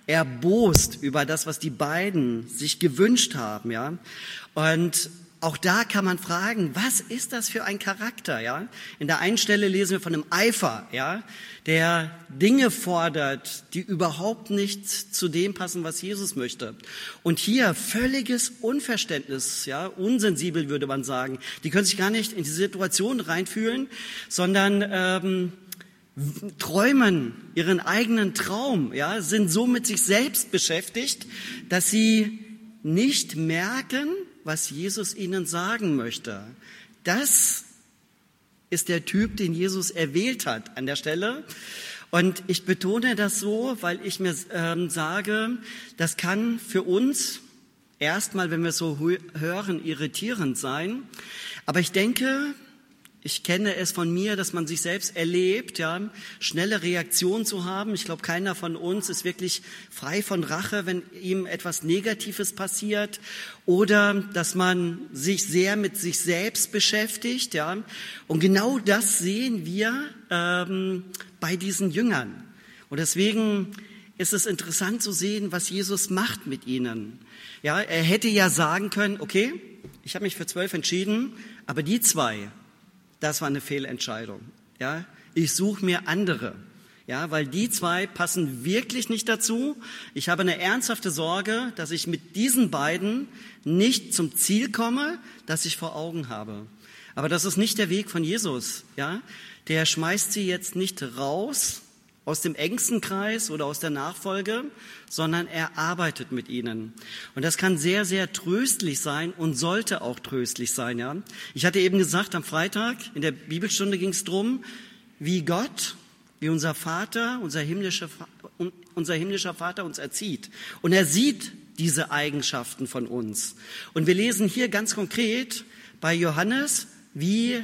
erbost über das, was die beiden sich gewünscht haben, ja. Und auch da kann man fragen, was ist das für ein Charakter, ja? In der einen Stelle lesen wir von einem Eifer, ja, der Dinge fordert, die überhaupt nicht zu dem passen, was Jesus möchte. Und hier völliges Unverständnis, ja, unsensibel würde man sagen. Die können sich gar nicht in die Situation reinfühlen, sondern träumen ihren eigenen Traum, ja, sind so mit sich selbst beschäftigt, dass sie nicht merken, was Jesus ihnen sagen möchte. Das ist der Typ, den Jesus erwählt hat an der Stelle. Und ich betone das so, weil ich mir sage, das kann für uns erstmal, wenn wir es so hören, irritierend sein. Aber ich denke, ich kenne es von mir, dass man sich selbst erlebt, ja, schnelle Reaktionen zu haben. Ich glaube, keiner von uns ist wirklich frei von Rache, wenn ihm etwas Negatives passiert, oder dass man sich sehr mit sich selbst beschäftigt, ja. Und genau das sehen wir bei diesen Jüngern. Und deswegen ist es interessant zu sehen, was Jesus macht mit ihnen. Ja, er hätte ja sagen können, okay, ich habe mich für 12 entschieden, aber die 2, das war eine Fehlentscheidung. Ja, ich suche mir andere. Ja, weil die 2 passen wirklich nicht dazu. Ich habe eine ernsthafte Sorge, dass ich mit diesen beiden nicht zum Ziel komme, das ich vor Augen habe. Aber das ist nicht der Weg von Jesus. Ja, der schmeißt sie jetzt nicht raus aus dem engsten Kreis oder aus der Nachfolge, sondern er arbeitet mit ihnen. Und das kann sehr, sehr tröstlich sein und sollte auch tröstlich sein. Ja, ich hatte eben gesagt, am Freitag in der Bibelstunde ging es darum, wie Gott, wie unser Vater, unser himmlischer Vater uns erzieht. Und er sieht diese Eigenschaften von uns. Und wir lesen hier ganz konkret bei Johannes, wie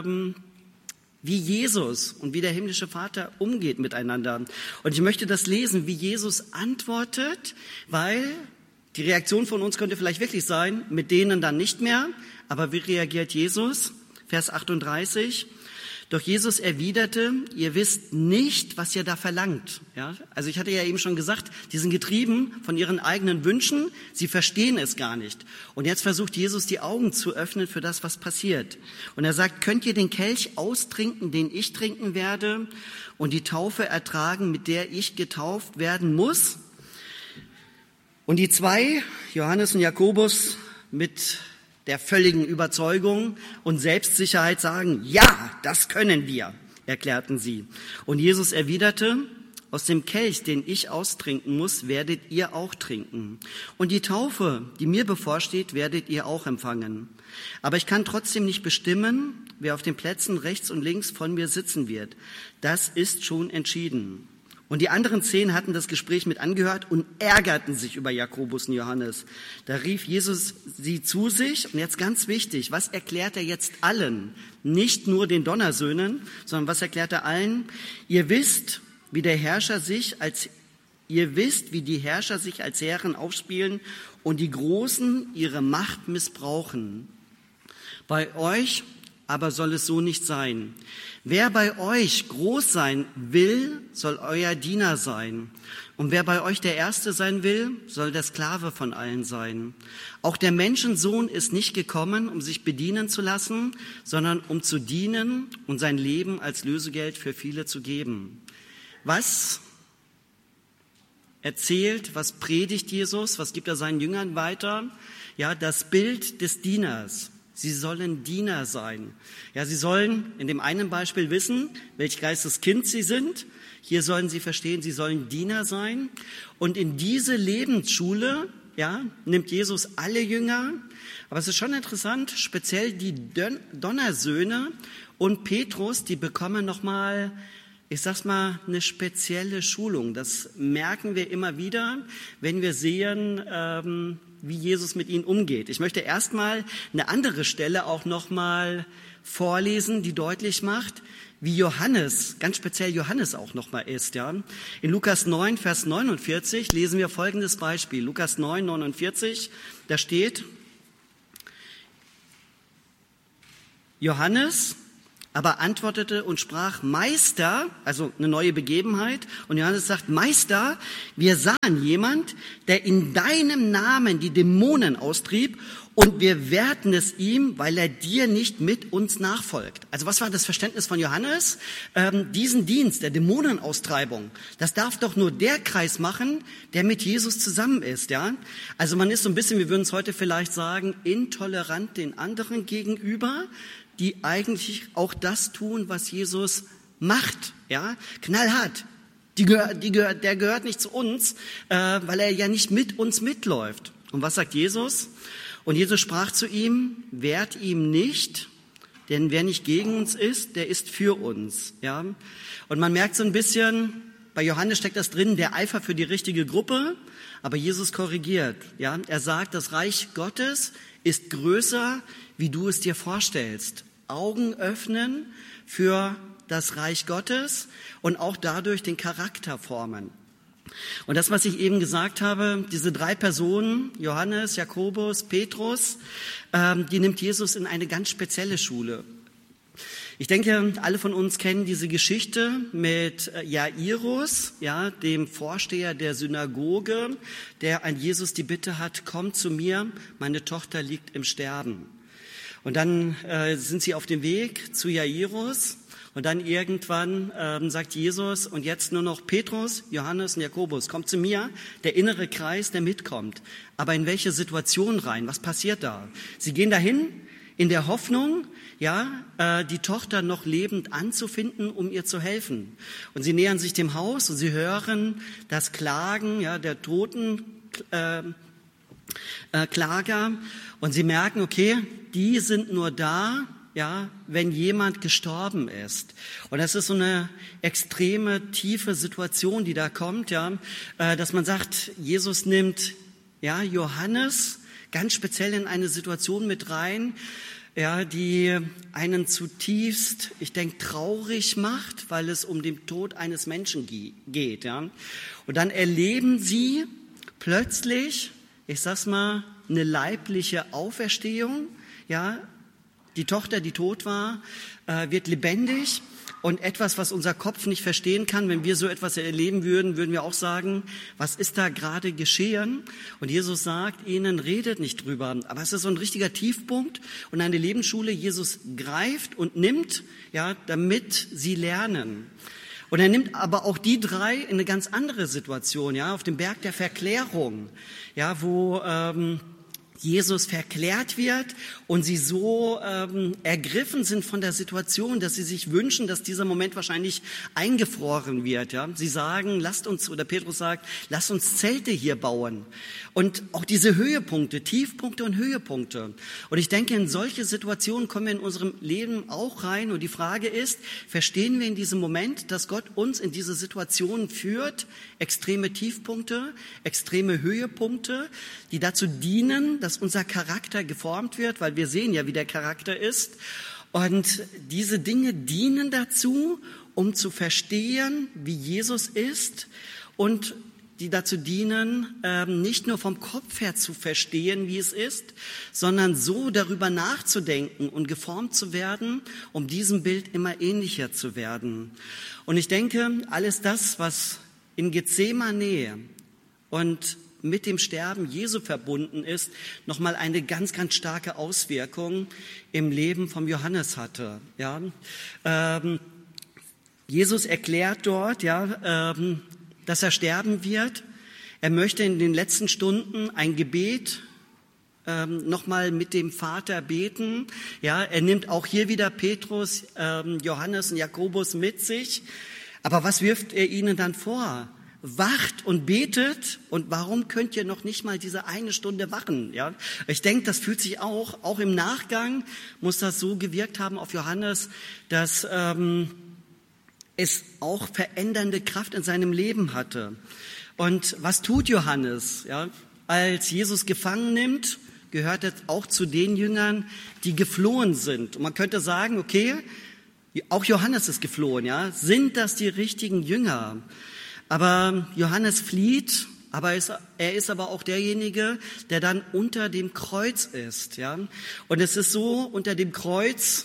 Jesus und wie der himmlische Vater umgeht miteinander. Und ich möchte das lesen, wie Jesus antwortet, weil die Reaktion von uns könnte vielleicht wirklich sein, mit denen dann nicht mehr. Aber wie reagiert Jesus? Vers 38. Doch Jesus erwiderte, ihr wisst nicht, was ihr da verlangt. Ja, also ich hatte ja eben schon gesagt, die sind getrieben von ihren eigenen Wünschen, sie verstehen es gar nicht. Und jetzt versucht Jesus, die Augen zu öffnen für das, was passiert. Und er sagt, könnt ihr den Kelch austrinken, den ich trinken werde, und die Taufe ertragen, mit der ich getauft werden muss? Und die 2, Johannes und Jakobus, mit der völligen Überzeugung und Selbstsicherheit sagen, ja, das können wir, erklärten sie. Und Jesus erwiderte, aus dem Kelch, den ich austrinken muss, werdet ihr auch trinken. Und die Taufe, die mir bevorsteht, werdet ihr auch empfangen. Aber ich kann trotzdem nicht bestimmen, wer auf den Plätzen rechts und links von mir sitzen wird. Das ist schon entschieden. Und die anderen 10 hatten das Gespräch mit angehört und ärgerten sich über Jakobus und Johannes. Da rief Jesus sie zu sich. Und jetzt ganz wichtig, was erklärt er jetzt allen? Nicht nur den Donnersöhnen, sondern was erklärt er allen? Ihr wisst, wie die Herrscher sich als Herren aufspielen und die Großen ihre Macht missbrauchen. Bei euch aber soll es so nicht sein. Wer bei euch groß sein will, soll euer Diener sein. Und wer bei euch der Erste sein will, soll der Sklave von allen sein. Auch der Menschensohn ist nicht gekommen, um sich bedienen zu lassen, sondern um zu dienen und sein Leben als Lösegeld für viele zu geben. Was erzählt, was predigt Jesus, was gibt er seinen Jüngern weiter? Ja, das Bild des Dieners. Sie sollen Diener sein. Ja, sie sollen in dem einen Beispiel wissen, welch Geisteskind sie sind. Hier sollen sie verstehen, sie sollen Diener sein. Und in diese Lebensschule, ja, nimmt Jesus alle Jünger. Aber es ist schon interessant, speziell die Donnersöhne und Petrus, die bekommen nochmal, ich sag's mal, eine spezielle Schulung. Das merken wir immer wieder, wenn wir sehen, wie Jesus mit ihnen umgeht. Ich möchte erstmal eine andere Stelle auch nochmal vorlesen, die deutlich macht, wie Johannes, ganz speziell Johannes auch nochmal ist. Ja. In Lukas 9, Vers 49 lesen wir folgendes Beispiel. Lukas 9, 49, da steht, Johannes aber antwortete und sprach: Meister, also eine neue Begebenheit. Und Johannes sagt: Meister, wir sahen jemand, der in deinem Namen die Dämonen austrieb, und wir wehrten es ihm, weil er dir nicht mit uns nachfolgt. Also was war das Verständnis von Johannes? Diesen Dienst der Dämonenaustreibung, das darf doch nur der Kreis machen, der mit Jesus zusammen ist. Ja? Also man ist so ein bisschen, wir würden es heute vielleicht sagen, intolerant den anderen gegenüber, die eigentlich auch das tun, was Jesus macht. Ja? Knallhart. Der gehört nicht zu uns, weil er ja nicht mit uns mitläuft. Und was sagt Jesus? Und Jesus sprach zu ihm: Wehrt ihm nicht, denn wer nicht gegen uns ist, der ist für uns. Ja? Und man merkt so ein bisschen, bei Johannes steckt das drin, der Eifer für die richtige Gruppe, aber Jesus korrigiert. Ja? Er sagt, das Reich Gottes ist größer, wie du es dir vorstellst. Augen öffnen für das Reich Gottes und auch dadurch den Charakter formen. Und das, was ich eben gesagt habe, diese 3 Personen, Johannes, Jakobus, Petrus, die nimmt Jesus in eine ganz spezielle Schule. Ich denke, alle von uns kennen diese Geschichte mit Jairus, ja, dem Vorsteher der Synagoge, der an Jesus die Bitte hat: Komm zu mir, meine Tochter liegt im Sterben. Und dann sind sie auf dem Weg zu Jairus. Und dann irgendwann sagt Jesus: Und jetzt nur noch Petrus, Johannes und Jakobus, kommt zu mir, der innere Kreis, der mitkommt. Aber in welche Situation rein? Was passiert da? Sie gehen dahin in der Hoffnung, ja, die Tochter noch lebend anzufinden, um ihr zu helfen. Und sie nähern sich dem Haus und sie hören das Klagen, ja, der Toten Klager, und sie merken, okay, die sind nur da, ja, wenn jemand gestorben ist. Und das ist so eine extreme, tiefe Situation, die da kommt, ja, dass man sagt, Jesus nimmt, ja, Johannes ganz speziell in eine Situation mit rein, ja, die einen zutiefst, ich denke, traurig macht, weil es um den Tod eines Menschen geht, ja. Und dann erleben sie plötzlich, ich sag's mal, eine leibliche Auferstehung, ja. Die Tochter, die tot war, wird lebendig, und etwas, was unser Kopf nicht verstehen kann. Wenn wir so etwas erleben würden, würden wir auch sagen: Was ist da gerade geschehen? Und Jesus sagt ihnen: Redet nicht drüber. Aber es ist so ein richtiger Tiefpunkt und eine Lebensschule. Jesus greift und nimmt, ja, damit sie lernen. Und er nimmt aber auch die 3 in eine ganz andere Situation, ja, auf dem Berg der Verklärung, ja, wo Jesus verklärt wird und sie so ergriffen sind von der Situation, dass sie sich wünschen, dass dieser Moment wahrscheinlich eingefroren wird. Ja? Sie sagen, lasst uns, oder Petrus sagt, lasst uns Zelte hier bauen. Und auch diese Höhepunkte, Tiefpunkte und Höhepunkte. Und ich denke, in solche Situationen kommen wir in unserem Leben auch rein. Und die Frage ist, verstehen wir in diesem Moment, dass Gott uns in diese Situation führt? Extreme Tiefpunkte, extreme Höhepunkte, die dazu dienen, dass unser Charakter geformt wird, weil wir sehen ja, wie der Charakter ist. Und diese Dinge dienen dazu, um zu verstehen, wie Jesus ist, und die dazu dienen, nicht nur vom Kopf her zu verstehen, wie es ist, sondern so darüber nachzudenken und geformt zu werden, um diesem Bild immer ähnlicher zu werden. Und ich denke, alles das, was in Gethsemane und mit dem Sterben Jesu verbunden ist, nochmal eine ganz, ganz starke Auswirkung im Leben von Johannes hatte. Ja, Jesus erklärt dort, ja, dass er sterben wird. Er möchte in den letzten Stunden ein Gebet nochmal mit dem Vater beten. Ja, er nimmt auch hier wieder Petrus, Johannes und Jakobus mit sich. Aber was wirft er ihnen dann vor? Wacht und betet. Und warum könnt ihr noch nicht mal diese eine Stunde wachen? Ja, ich denke, das fühlt sich auch im Nachgang muss das so gewirkt haben auf Johannes, dass es auch verändernde Kraft in seinem Leben hatte. Und was tut Johannes? Ja, als Jesus gefangen nimmt, gehört er auch zu den Jüngern, die geflohen sind. Und man könnte sagen, okay, auch Johannes ist geflohen. Ja, sind das die richtigen Jünger? Aber Johannes flieht, aber er ist aber auch derjenige, der dann unter dem Kreuz ist. Ja? Und es ist so, unter dem Kreuz,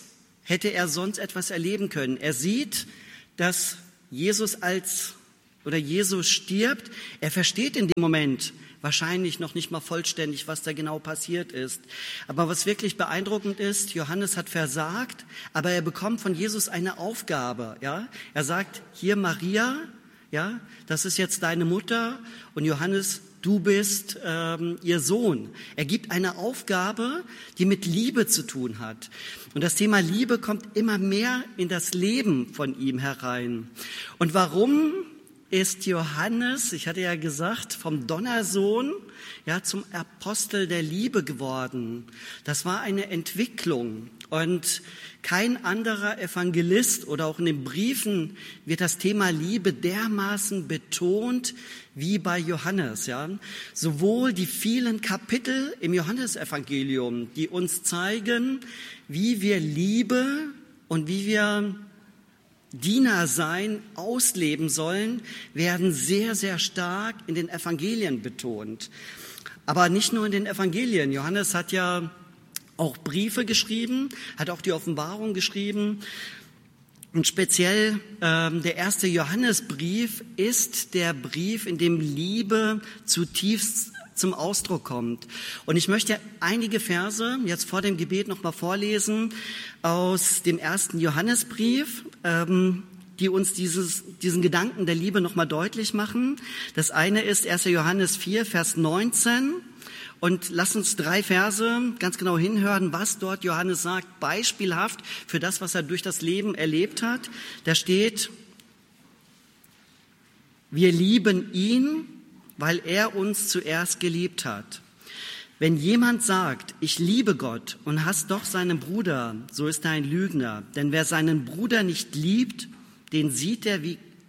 hätte er sonst etwas erleben können? Er sieht, dass Jesus stirbt. Er versteht in dem Moment wahrscheinlich noch nicht mal vollständig, was da genau passiert ist. Aber was wirklich beeindruckend ist, Johannes hat versagt, aber er bekommt von Jesus eine Aufgabe. Ja? Er sagt, hier Maria, ja, das ist jetzt deine Mutter, und Johannes, du bist ihr Sohn. Er gibt eine Aufgabe, die mit Liebe zu tun hat. Und das Thema Liebe kommt immer mehr in das Leben von ihm herein. Und warum ist Johannes, ich hatte ja gesagt, vom Donnersohn zum Apostel der Liebe geworden? Das war eine Entwicklung. Und kein anderer Evangelist oder auch in den Briefen wird das Thema Liebe dermaßen betont wie bei Johannes. Ja? Sowohl die vielen Kapitel im Johannesevangelium, die uns zeigen, wie wir Liebe und wie wir Diener sein, ausleben sollen, werden sehr, sehr stark in den Evangelien betont. Aber nicht nur in den Evangelien. Johannes hat ja auch Briefe geschrieben, hat auch die Offenbarung geschrieben. Und speziell der erste Johannesbrief ist der Brief, in dem Liebe zutiefst zum Ausdruck kommt. Und ich möchte einige Verse jetzt vor dem Gebet nochmal vorlesen aus dem ersten Johannesbrief, die uns diesen Gedanken der Liebe nochmal deutlich machen. Das eine ist 1. Johannes 4, Vers 19. Und lass uns 3 Verse ganz genau hinhören, was dort Johannes sagt, beispielhaft für das, was er durch das Leben erlebt hat. Da steht, wir lieben ihn, weil er uns zuerst geliebt hat. Wenn jemand sagt, ich liebe Gott und hasst doch seinen Bruder, so ist er ein Lügner. Denn wer seinen Bruder nicht liebt, den sieht er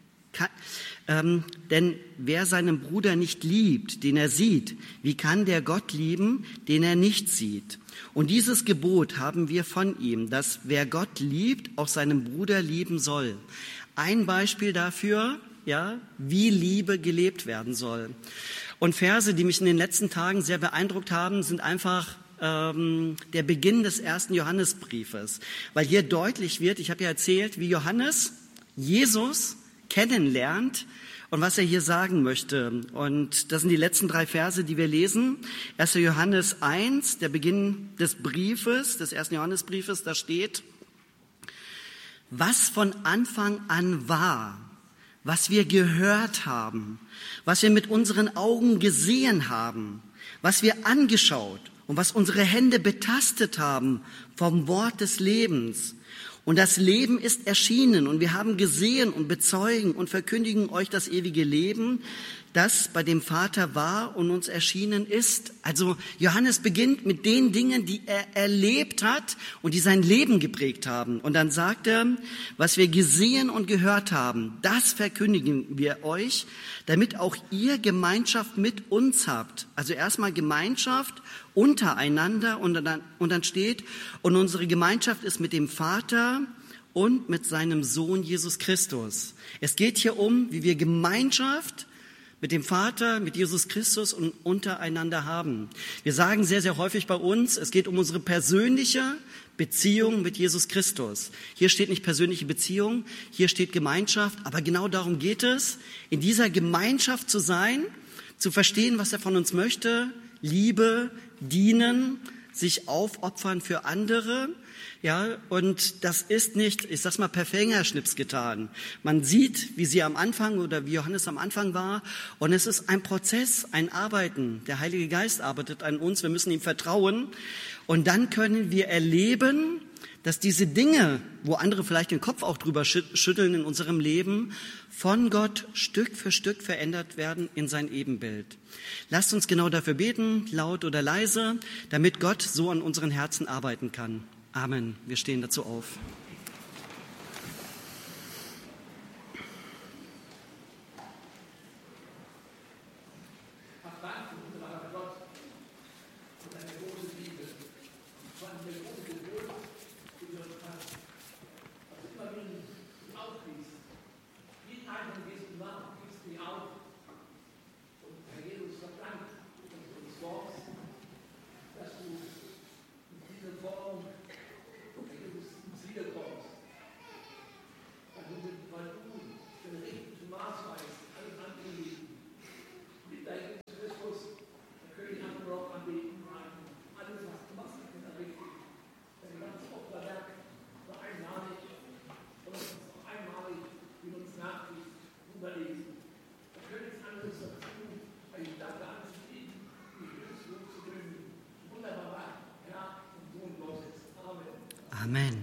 denn wer seinen Bruder nicht liebt, den er sieht, wie kann der Gott lieben, den er nicht sieht? Und dieses Gebot haben wir von ihm, dass wer Gott liebt, auch seinen Bruder lieben soll. Ein Beispiel dafür, wie Liebe gelebt werden soll. Und Verse, die mich in den letzten Tagen sehr beeindruckt haben, sind einfach der Beginn des ersten Johannesbriefes. Weil hier deutlich wird, ich habe ja erzählt, wie Johannes Jesus kennenlernt und was er hier sagen möchte. Und das sind die letzten 3 Verse, die wir lesen. 1. Johannes 1, der Beginn des Briefes, des ersten Johannesbriefes, da steht, was von Anfang an war, was wir gehört haben, was wir mit unseren Augen gesehen haben, was wir angeschaut und was unsere Hände betastet haben vom Wort des Lebens. Und das Leben ist erschienen und wir haben gesehen und bezeugen und verkündigen euch das ewige Leben, das bei dem Vater war und uns erschienen ist. Also Johannes beginnt mit den Dingen, die er erlebt hat und die sein Leben geprägt haben. Und dann sagt er, was wir gesehen und gehört haben, das verkündigen wir euch, damit auch ihr Gemeinschaft mit uns habt. Also erstmal Gemeinschaft untereinander und dann steht, und unsere Gemeinschaft ist mit dem Vater und mit seinem Sohn Jesus Christus. Es geht hier um, wie wir Gemeinschaft mit dem Vater, mit Jesus Christus und untereinander haben. Wir sagen sehr, sehr häufig bei uns, es geht um unsere persönliche Beziehung mit Jesus Christus. Hier steht nicht persönliche Beziehung, hier steht Gemeinschaft, aber genau darum geht es, in dieser Gemeinschaft zu sein, zu verstehen, was er von uns möchte, Liebe, dienen, sich aufopfern für andere. Ja, und das ist nicht, ich sag's mal, per Fingerschnips getan. Man sieht, wie sie am Anfang oder wie Johannes am Anfang war. Und es ist ein Prozess, ein Arbeiten. Der Heilige Geist arbeitet an uns. Wir müssen ihm vertrauen. Und dann können wir erleben, dass diese Dinge, wo andere vielleicht den Kopf auch drüber schütteln in unserem Leben, von Gott Stück für Stück verändert werden in sein Ebenbild. Lasst uns genau dafür beten, laut oder leise, damit Gott so an unseren Herzen arbeiten kann. Amen. Wir stehen dazu auf. Dass du in dieser Form, Jesus, uns wieder Amen.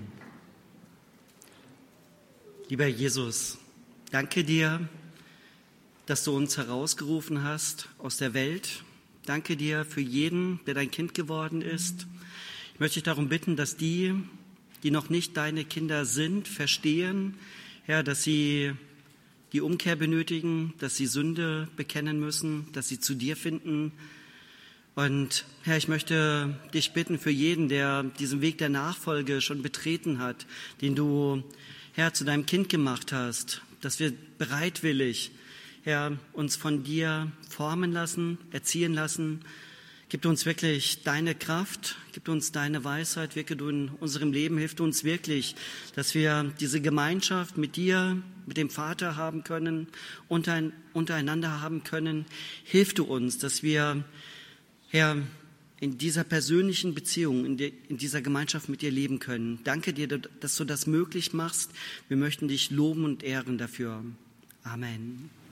Lieber Jesus, danke dir, dass du uns herausgerufen hast aus der Welt. Danke dir für jeden, der dein Kind geworden ist. Ich möchte dich darum bitten, dass die noch nicht deine Kinder sind, verstehen, Herr, dass sie die Umkehr benötigen, dass sie Sünde bekennen müssen, dass sie zu dir finden. Und Herr, ich möchte dich bitten für jeden, der diesen Weg der Nachfolge schon betreten hat, den du, Herr, zu deinem Kind gemacht hast, dass wir bereitwillig, Herr, uns von dir formen lassen, erziehen lassen. Gib uns wirklich deine Kraft, gib uns deine Weisheit, wirke du in unserem Leben, hilf uns wirklich, dass wir diese Gemeinschaft mit dir, mit dem Vater haben können, untereinander haben können. Hilf du uns, dass wir, Herr, in dieser persönlichen Beziehung, in dieser Gemeinschaft mit dir leben können. Danke dir, dass du das möglich machst. Wir möchten dich loben und ehren dafür. Amen.